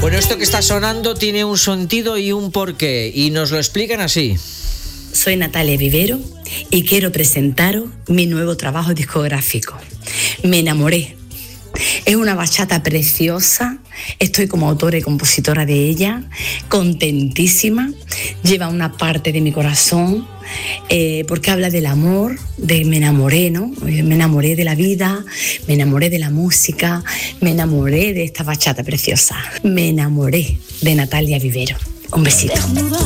Bueno, esto que está sonando tiene un sentido y un porqué, y nos lo explican así. Soy Natalia Vivero y quiero presentaros mi nuevo trabajo discográfico. Me enamoré. Es una bachata preciosa, estoy como autora y compositora de ella, contentísima, lleva una parte de mi corazón, porque habla del amor, de me enamoré, ¿no? Me enamoré de la vida, me enamoré de la música, me enamoré de esta bachata preciosa. Me enamoré de Natalia Vivero. Un besito.